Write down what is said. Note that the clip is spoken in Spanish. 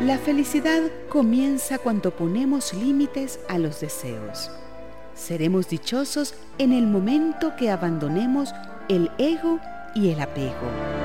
La felicidad comienza cuando ponemos límites a los deseos. Seremos dichosos en el momento que abandonemos el ego y el apego.